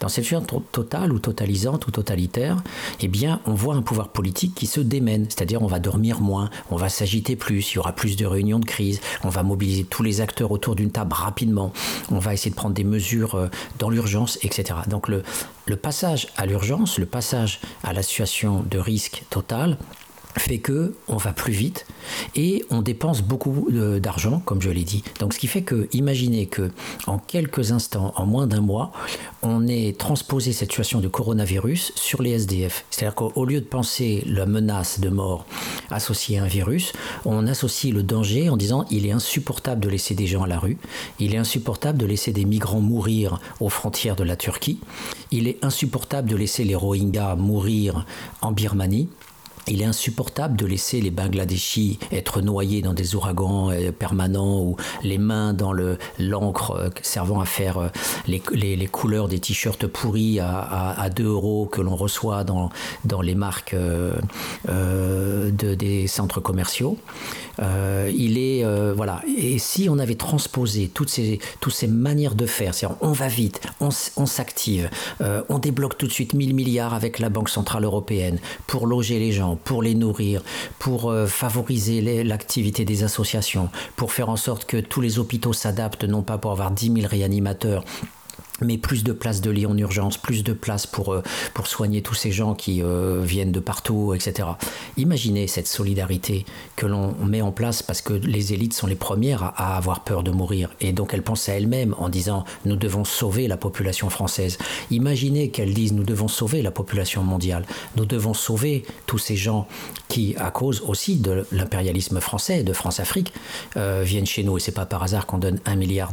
Dans cette situation totale ou totalisante ou totalitaire, eh bien, on voit un pouvoir politique qui se démène, c'est-à-dire on va dormir moins, on va s'agiter plus, il y aura plus de réunions de crise, on va mobiliser tous les acteurs autour d'une table rapidement, on va essayer de prendre des mesures dans l'urgence, etc. Donc le passage à l'urgence, le passage à la situation de risque total, fait que on va plus vite et on dépense beaucoup d'argent, comme je l'ai dit. Donc, ce qui fait que, imaginez que en quelques instants, en moins d'un mois, on ait transposé cette situation de coronavirus sur les SDF. C'est-à-dire qu'au lieu de penser la menace de mort associée à un virus, on associe le danger en disant il est insupportable de laisser des gens à la rue, il est insupportable de laisser des migrants mourir aux frontières de la Turquie, il est insupportable de laisser les Rohingyas mourir en Birmanie. Il est insupportable de laisser les Bangladeshis être noyés dans des ouragans permanents ou les mains dans l'encre servant à faire les couleurs des t-shirts pourris à 2 € que l'on reçoit dans les marques des centres commerciaux. Voilà. Et si on avait transposé toutes ces manières de faire, c'est-à-dire on va vite, on s'active, on débloque tout de suite 1000 milliards avec la Banque Centrale Européenne pour loger les gens, pour les nourrir, pour favoriser l'activité des associations, pour faire en sorte que tous les hôpitaux s'adaptent, non pas pour avoir 10 000 réanimateurs, mais plus de places de lits en urgence, plus de places pour soigner tous ces gens qui viennent de partout, etc. Imaginez cette solidarité que l'on met en place parce que les élites sont les premières à avoir peur de mourir et donc elles pensent à elles-mêmes en disant « nous devons sauver la population française ». Imaginez qu'elles disent « nous devons sauver la population mondiale, nous devons sauver tous ces gens qui, à cause aussi de l'impérialisme français, de France-Afrique, viennent chez nous ». Et c'est pas par hasard qu'on donne 1,2 milliard.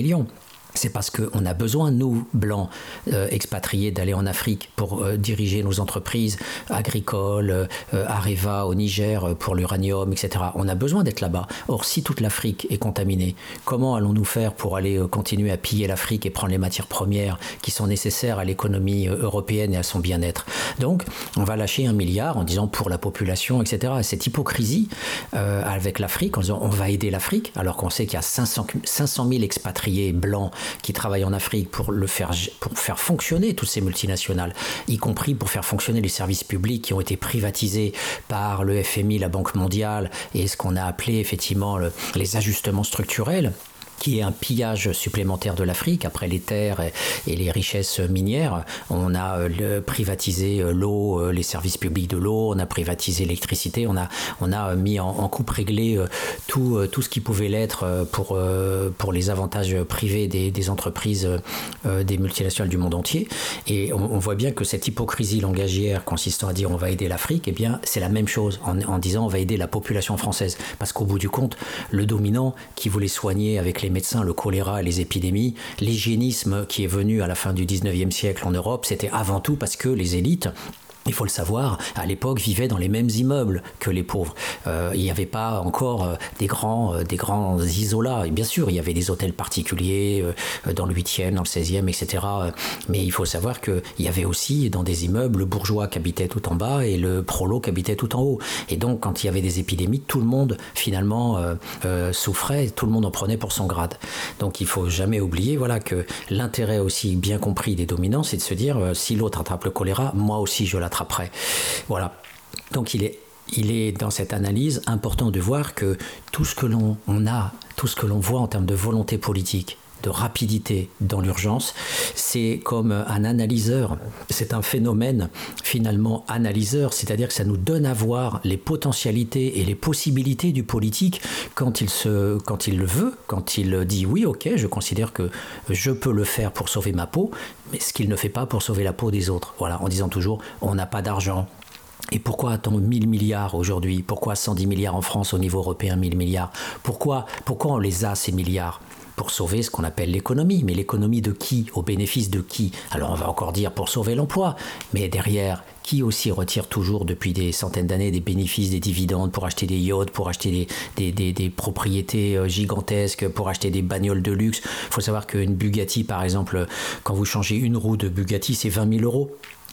C'est parce qu'on a besoin, nous, Blancs, expatriés, d'aller en Afrique pour diriger nos entreprises agricoles, Areva au Niger pour l'uranium, etc. On a besoin d'être là-bas. Or, si toute l'Afrique est contaminée, comment allons-nous faire pour aller continuer à piller l'Afrique et prendre les matières premières qui sont nécessaires à l'économie européenne et à son bien-être? Donc, on va lâcher 1 milliard en disant pour la population, etc. Et cette hypocrisie avec l'Afrique, en disant on va aider l'Afrique, alors qu'on sait qu'il y a 500 000 expatriés blancs qui travaillent en Afrique pour faire fonctionner toutes ces multinationales, y compris pour faire fonctionner les services publics qui ont été privatisés par le FMI, la Banque mondiale et ce qu'on a appelé effectivement les ajustements structurels, qui est un pillage supplémentaire de l'Afrique après les terres et les richesses minières. On a privatisé l'eau, les services publics de l'eau, on a privatisé l'électricité, on a mis en coupe réglée tout ce qui pouvait l'être pour les avantages privés des entreprises, des multinationales du monde entier. Et on voit bien que cette hypocrisie langagière consistant à dire on va aider l'Afrique, eh bien c'est la même chose en disant on va aider la population française. Parce qu'au bout du compte, le dominant qui voulait soigner avec les médecins le choléra et les épidémies, l'hygiénisme qui est venu à la fin du 19e siècle en Europe, c'était avant tout parce que les élites, il faut le savoir, à l'époque vivaient dans les mêmes immeubles que les pauvres. Il n'y avait pas encore des grands isolats. Et bien sûr, il y avait des hôtels particuliers dans le 8e, dans le 16e, etc. Mais il faut savoir qu'il y avait aussi dans des immeubles le bourgeois qui habitait tout en bas et le prolo qui habitait tout en haut. Et donc, quand il y avait des épidémies, tout le monde finalement souffrait, tout le monde en prenait pour son grade. Donc, il ne faut jamais oublier que l'intérêt aussi bien compris des dominants, c'est de se dire si l'autre attrape le choléra, moi aussi je l'attrape. Après. Voilà. Donc il est dans cette analyse important de voir que tout ce que l'on voit en termes de volonté politique, de rapidité dans l'urgence, c'est comme un analyseur, c'est un phénomène finalement analyseur, c'est-à-dire que ça nous donne à voir les potentialités et les possibilités du politique quand il le veut, quand il dit oui, ok, je considère que je peux le faire pour sauver ma peau, mais ce qu'il ne fait pas pour sauver la peau des autres. Voilà, en disant toujours on n'a pas d'argent. Et pourquoi a-t-on 1000 milliards aujourd'hui? Pourquoi 110 milliards en France au niveau européen, 1000 milliards? Pourquoi on les a ces milliards? Pour sauver ce qu'on appelle l'économie. Mais l'économie de qui? Au bénéfice de qui? Alors on va encore dire pour sauver l'emploi. Mais derrière, qui aussi retire toujours depuis des centaines d'années des bénéfices, des dividendes pour acheter des yachts, pour acheter des propriétés gigantesques, pour acheter des bagnoles de luxe? Il faut savoir qu'une Bugatti, par exemple, quand vous changez une roue de Bugatti, c'est 20 000 €.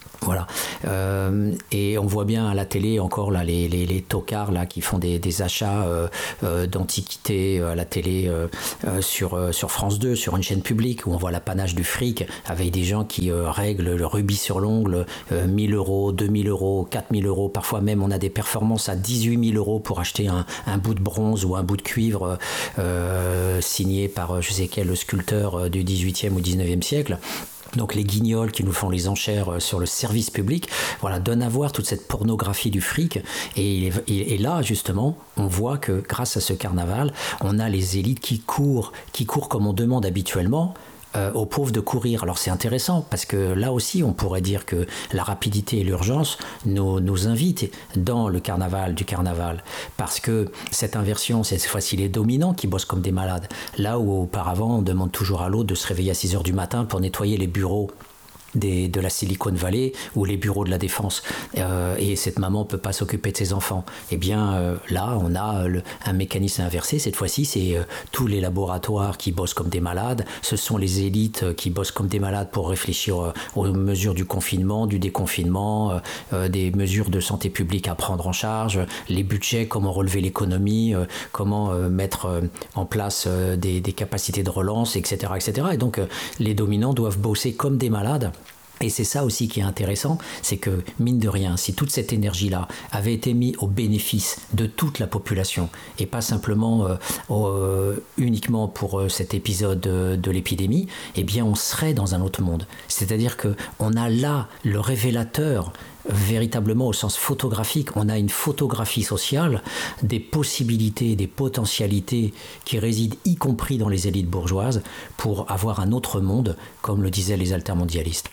Voilà. Et on voit bien à la télé encore là, les tocards là, qui font des achats d'antiquités à la télé sur France 2, sur une chaîne publique, où on voit l'apanage du fric, avec des gens qui règlent le rubis sur l'ongle, 1 000 euros, 2 000 euros, 4 000 euros. Parfois même, on a des performances à 18 000 euros pour acheter un bout de bronze ou un bout de cuivre signé par je sais quel sculpteur du 18e ou 19e siècle. Donc les guignols qui nous font les enchères sur le service public, voilà, donnent à voir toute cette pornographie du fric. Et là, justement, on voit que grâce à ce carnaval, on a les élites qui courent comme on demande habituellement, aux pauvres de courir. Alors c'est intéressant parce que là aussi on pourrait dire que la rapidité et l'urgence nous invitent dans le carnaval du carnaval, parce que cette inversion, c'est cette fois-ci les dominants qui bossent comme des malades, là où auparavant on demande toujours à l'autre de se réveiller à 6h du matin pour nettoyer les bureaux de la Silicon Valley ou les bureaux de la Défense, et cette maman ne peut pas s'occuper de ses enfants. Eh bien là on a un mécanisme inversé. Cette fois-ci c'est tous les laboratoires qui bossent comme des malades, ce sont les élites qui bossent comme des malades pour réfléchir aux mesures du confinement, du déconfinement, des mesures de santé publique à prendre en charge, les budgets, comment relever l'économie, comment mettre en place des capacités de relance, etc., etc. Et donc les dominants doivent bosser comme des malades. Et c'est ça aussi qui est intéressant, c'est que, mine de rien, si toute cette énergie-là avait été mise au bénéfice de toute la population, et pas simplement uniquement pour cet épisode de l'épidémie, eh bien on serait dans un autre monde. C'est-à-dire qu'on a là le révélateur, véritablement au sens photographique, on a une photographie sociale des possibilités, des potentialités qui résident y compris dans les élites bourgeoises pour avoir un autre monde, comme le disaient les altermondialistes.